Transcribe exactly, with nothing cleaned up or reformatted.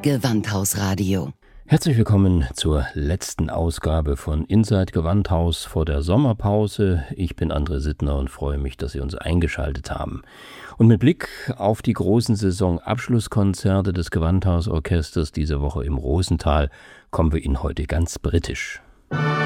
Gewandhausradio. Herzlich willkommen zur letzten Ausgabe von Inside Gewandhaus vor der Sommerpause. Ich bin André Sittner und freue mich, dass Sie uns eingeschaltet haben. Und mit Blick auf die großen Saisonabschlusskonzerte des Gewandhausorchesters diese Woche im Rosental kommen wir Ihnen heute ganz britisch.